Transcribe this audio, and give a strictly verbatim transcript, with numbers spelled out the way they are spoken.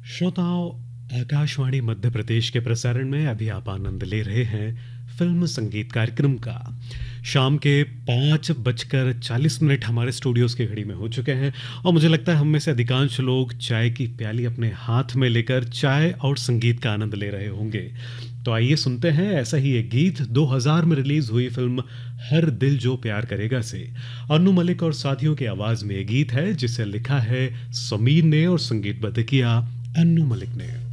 श्रोताओं, आकाशवाणी मध्य प्रदेश के प्रसारण में अभी आप आनंद ले रहे हैं फिल्म संगीत कार्यक्रम का। शाम के पाँच बजकर चालीस मिनट हमारे स्टूडियोज़ की घड़ी में हो चुके हैं और मुझे लगता है हम में से अधिकांश लोग चाय की प्याली अपने हाथ में लेकर चाय और संगीत का आनंद ले रहे होंगे। तो आइए सुनते हैं ऐसा ही एक गीत दो हज़ार में रिलीज हुई फिल्म हर दिल जो प्यार करेगा से। अनु मलिक और साथियों की आवाज में ये गीत है जिसे लिखा है समीर ने और संगीतबद्ध किया अन्नू मलिक ने।